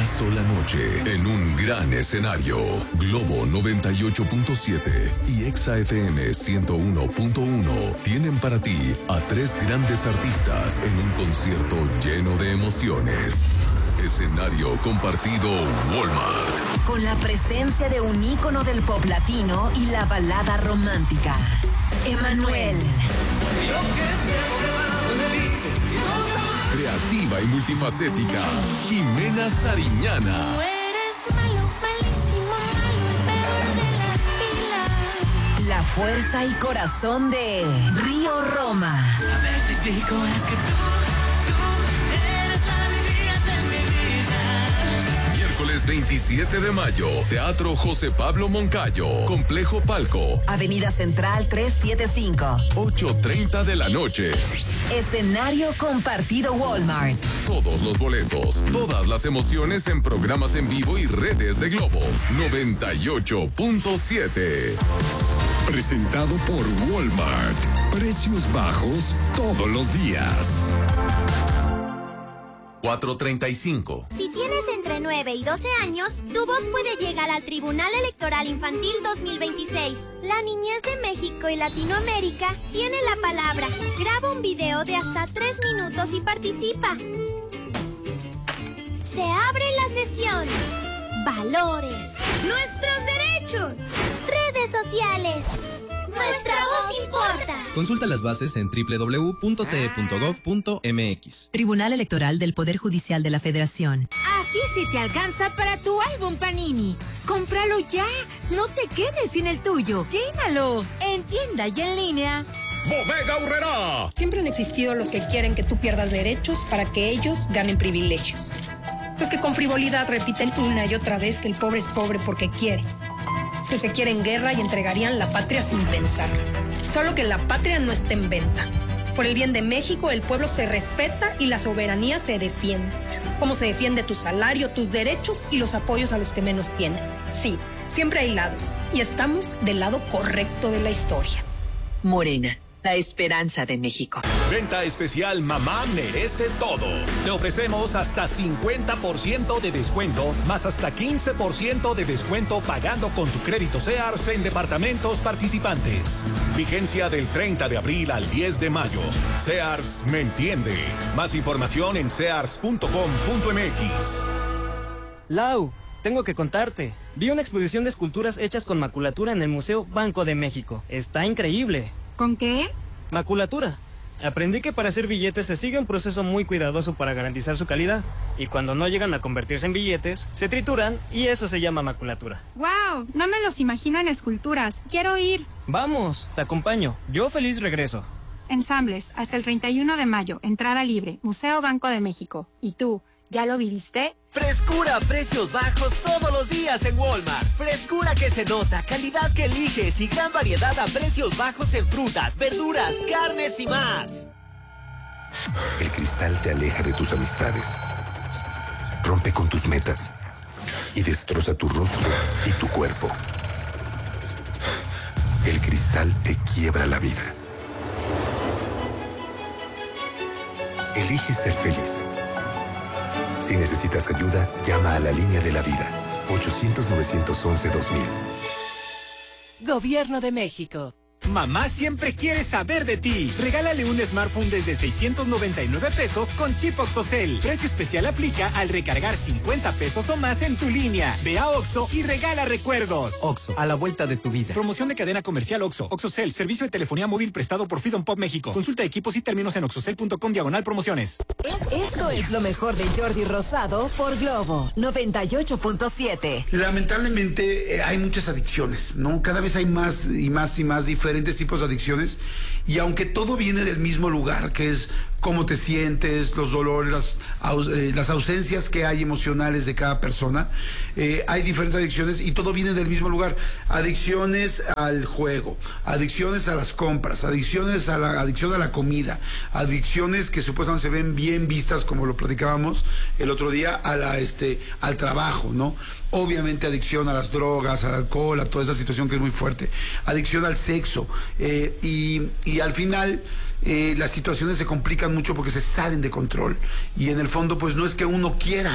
sola noche en un gran escenario. Globo 98.7 y Exa FM 101.1 tienen para ti a 3 grandes artistas en un concierto lleno de emociones. Escenario compartido Walmart. Con la presencia de un ícono del pop latino y la balada romántica, Emmanuel. Creativa y multifacética, Jimena Sariñana. Tú eres malo, malísimo, malo, el peor de la fila. La fuerza y corazón de Río Roma. A ver, te explico, es que tú eres la alegría de mi vida. Miércoles 27 de mayo, Teatro José Pablo Moncayo, Complejo Palco, Avenida Central 375. 8:30 de la noche. Escenario compartido Walmart. Todos los boletos, todas las emociones en programas en vivo y redes de Globo 98.7. Presentado por Walmart. Precios bajos todos los días. 4:35. Si tienes entre 9 y 12 años, tu voz puede llegar al Tribunal Electoral Infantil 2026. La niñez de México y Latinoamérica tiene la palabra. Graba un video de hasta 3 minutos y participa. Se abre la sesión. Valores. Nuestros derechos. Redes sociales. Nuestra voz importa. Consulta las bases en www.te.gov.mx. Tribunal Electoral del Poder Judicial de la Federación. Aquí sí te alcanza para tu álbum Panini. ¡Cómpralo ya! No te quedes sin el tuyo. ¡Llénalo! En tienda y en línea. Bodega Aurrerá. Siempre han existido los que quieren que tú pierdas derechos para que ellos ganen privilegios. Los que con frivolidad repiten una y otra vez que el pobre es pobre porque quiere. Los que quieren guerra y entregarían la patria sin pensar. Solo que la patria no está en venta. Por el bien de México, el pueblo se respeta y la soberanía se defiende. Como se defiende tu salario, tus derechos y los apoyos a los que menos tienen. Sí, siempre hay lados. Y estamos del lado correcto de la historia. Morena, la esperanza de México. Venta especial Mamá Merece Todo. Te ofrecemos hasta 50% de descuento, más hasta 15% de descuento pagando con tu crédito Sears en departamentos participantes. Vigencia del 30 de abril al 10 de mayo. Sears me entiende. Más información en sears.com.mx. Lau, tengo que contarte. Vi una exposición de esculturas hechas con maculatura en el Museo Banco de México. Está increíble. ¿Con qué? Maculatura. Aprendí que para hacer billetes se sigue un proceso muy cuidadoso para garantizar su calidad. Y cuando no llegan a convertirse en billetes, se trituran y eso se llama maculatura. ¡Wow! No me los imagino en esculturas. Quiero ir. Vamos, te acompaño. Yo feliz regreso. Ensambles, hasta el 31 de mayo. Entrada libre. Museo Banco de México. ¿Y tú, ya lo viviste? Frescura a precios bajos todos los días en Walmart. Frescura que se nota, calidad que eliges y gran variedad a precios bajos en frutas, verduras, carnes y más. El cristal te aleja de tus amistades, rompe con tus metas y destroza tu rostro y tu cuerpo. El cristal te quiebra la vida. Elige ser feliz. Si necesitas ayuda, llama a la línea de la vida. 800-911-2000. Gobierno de México. Mamá siempre quiere saber de ti. Regálale un smartphone desde 699 pesos con chip OXXOCEL. Precio especial aplica al recargar 50 pesos o más en tu línea. Ve a OXXO y regala recuerdos. OXXO, a la vuelta de tu vida. Promoción de cadena comercial OXXO. OXXOCEL, servicio de telefonía móvil prestado por Freedom Pop México. Consulta equipos y términos en oxxocel.com/promociones. Esto es lo mejor de Jordi Rosado por Globo 98.7. Lamentablemente hay muchas adicciones, ¿no? Cada vez hay más y más y más diferentes tipos de adicciones, y aunque todo viene del mismo lugar, que es cómo te sientes, los dolores, las ausencias que hay emocionales de cada persona, hay diferentes adicciones y todo viene del mismo lugar. Adicciones al juego, adicciones a las compras, adicción a la comida, adicciones que supuestamente se ven bien vistas, como lo platicábamos el otro día, al trabajo, ¿no? Obviamente adicción a las drogas, al alcohol, a toda esa situación que es muy fuerte, adicción al sexo, y al final las situaciones se complican mucho porque se salen de control, y en el fondo pues no es que uno quiera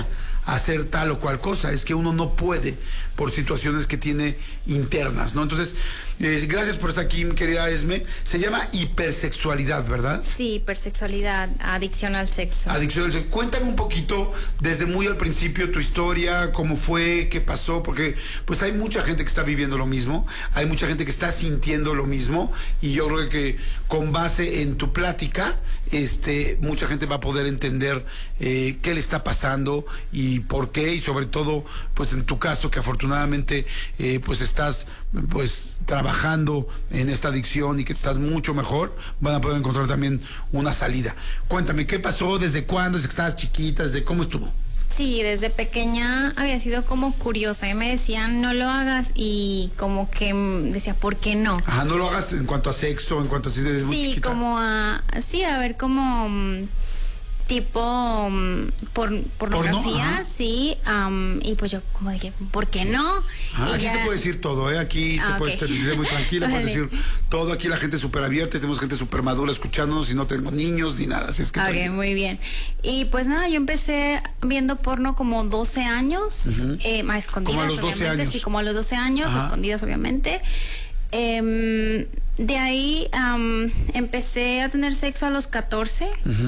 hacer tal o cual cosa, es que uno no puede por situaciones que tiene internas, ¿no? Entonces, gracias por estar aquí, mi querida Esme. Se llama hipersexualidad, ¿verdad? Sí, hipersexualidad, adicción al sexo. Adicción al sexo. Cuéntame un poquito, desde muy al principio, tu historia, cómo fue, qué pasó, porque pues hay mucha gente que está viviendo lo mismo, hay mucha gente que está sintiendo lo mismo, y yo creo que con base en tu plática, mucha gente va a poder entender qué le está pasando y por qué, y sobre todo, pues en tu caso, que afortunadamente pues estás pues trabajando en esta adicción y que estás mucho mejor, van a poder encontrar también una salida. Cuéntame, ¿qué pasó? ¿Desde cuándo? ¿Desde que estabas chiquita? ¿Desde cómo estuvo? Sí, desde pequeña había sido como curiosa. Me decían, no lo hagas, y como que decía, ¿por qué no? Ajá, no lo hagas en cuanto a sexo, en cuanto a así desde muy chiquita. Sí, como a ver como tipo pornografía, sí, y pues yo como de que, ¿por qué no? Aquí ya se puede decir todo, aquí te puedes sentir muy tranquila, puedes decir todo, aquí la gente es súper abierta, tenemos gente súper madura escuchándonos y no tengo niños ni nada, así es que... Ok, muy bien. Y pues nada, yo empecé viendo porno como 12 años, a escondidas, como a los 12 años. Sí, como a los 12 años, escondidas obviamente. De ahí empecé a tener sexo a los 14.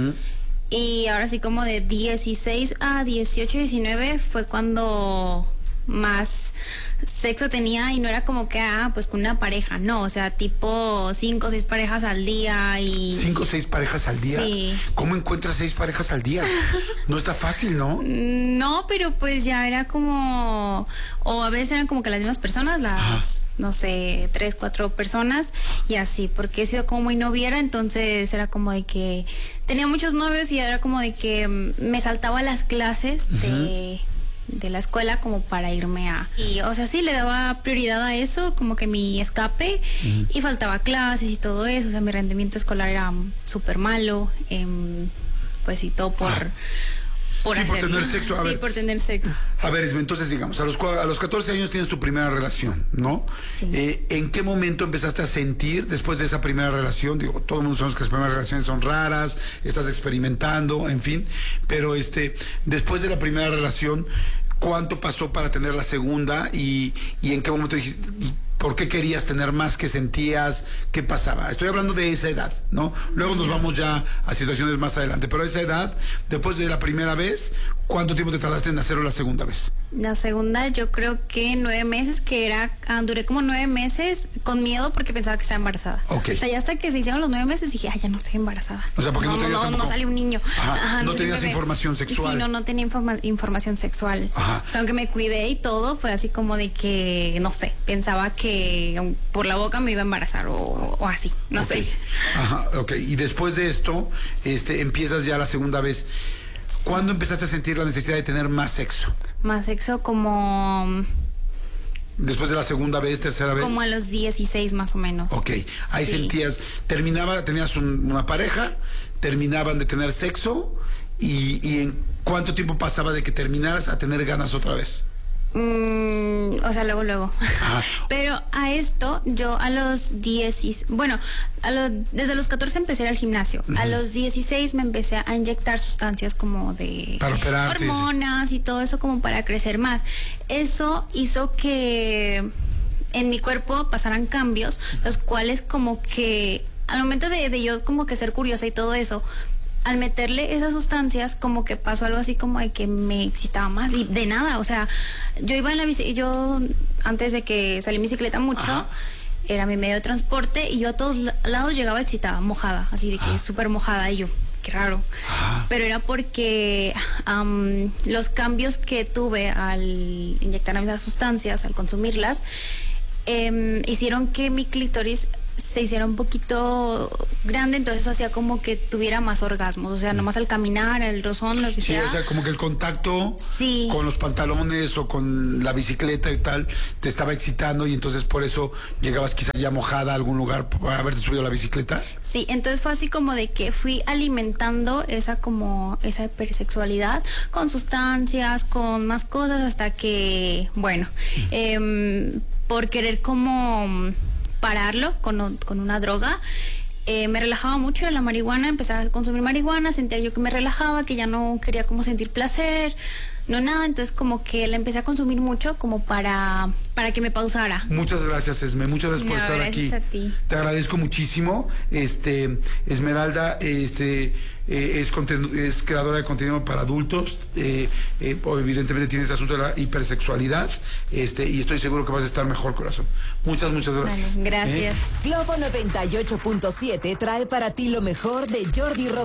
Y ahora sí, como de 16 a 18, 19 fue cuando más sexo tenía, y no era como que, pues con una pareja, no, o sea, tipo 5 o 6 parejas al día y... 5 o 6 parejas al día. Sí. ¿Cómo encuentras 6 parejas al día? No está fácil, ¿no? No, pero pues ya era como, o a veces eran como que las mismas personas, no sé, 3, 4 personas y así, porque he sido como muy noviera, entonces era como de que tenía muchos novios y era como de que me saltaba las clases de la escuela como para irme y o sea, sí le daba prioridad a eso, como que mi escape, y faltaba clases y todo eso, o sea, mi rendimiento escolar era súper malo, pues y todo por tener sexo. Por tener sexo. A ver, Esme, entonces digamos, a los 14 años tienes tu primera relación, ¿no? Sí. ¿En qué momento empezaste a sentir, después de esa primera relación, digo, todo el mundo sabe que las primeras relaciones son raras, estás experimentando, en fin, pero después de la primera relación, ¿cuánto pasó para tener la segunda y en qué momento dijiste... ¿Por qué querías tener más? ¿Qué sentías? ¿Qué pasaba? Estoy hablando de esa edad, ¿no? Luego nos vamos ya a situaciones más adelante. Pero a esa edad, después de la primera vez, ¿cuánto tiempo te tardaste en hacerlo la segunda vez? La segunda, yo creo que 9 meses, que era... duré como 9 meses con miedo porque pensaba que estaba embarazada. Ok. O sea, ya hasta que se hicieron los 9 meses dije, ya no estoy embarazada. O sea, porque no salió un niño. Ajá, no tenías información sexual. Sí, no tenía información sexual. Ajá. O sea, aunque me cuidé y todo, fue así como de que, no sé, pensaba que por la boca me iba a embarazar o así, no sé. Ajá, ok. Y después de esto, empiezas ya la segunda vez. ¿Cuándo empezaste a sentir la necesidad de tener más sexo? Más sexo como... Después de la segunda vez, tercera vez. Como a los 16 más o menos. Ok. Ahí sentías, tenías una pareja, terminaban de tener sexo y ¿en cuánto tiempo pasaba de que terminaras a tener ganas otra vez? O sea, luego. Pero a esto, yo a los 10, desde los 14 empecé a ir al gimnasio. A los 16 me empecé a inyectar sustancias como de hormonas y todo eso como para crecer más. Eso hizo que en mi cuerpo pasaran cambios, los cuales como que al momento de yo como que ser curiosa y todo eso, al meterle esas sustancias, como que pasó algo así como de que me excitaba más, y de nada, o sea, yo iba en la yo antes de que salí en bicicleta mucho, era mi medio de transporte, y yo a todos lados llegaba excitada, mojada, así de que súper mojada, y yo, qué raro. Pero era porque los cambios que tuve al inyectarme esas sustancias, al consumirlas, hicieron que mi clítoris se hiciera un poquito grande, entonces eso hacía como que tuviera más orgasmos, o sea, nomás al caminar, el rozón, lo que sea. Sí, o sea, como que el contacto con los pantalones o con la bicicleta y tal, te estaba excitando, y entonces por eso llegabas quizá ya mojada a algún lugar por haberte subido a la bicicleta. Sí, entonces fue así como de que fui alimentando esa hipersexualidad con sustancias, con más cosas, hasta que, bueno, por querer como pararlo con una droga, me relajaba mucho la marihuana, empecé a consumir marihuana, sentía yo que me relajaba, que ya no quería como sentir placer, no nada, entonces como que la empecé a consumir mucho como para que me pausara. Muchas gracias, Esme, muchas gracias por estar aquí. Gracias a ti. Te agradezco muchísimo. Esmeralda, es creadora de contenido para adultos, evidentemente tiene este asunto de la hipersexualidad, y estoy seguro que vas a estar mejor, corazón. Muchas gracias. Vale, gracias. Globo 98.7 trae para ti lo mejor de Jordi Rosado.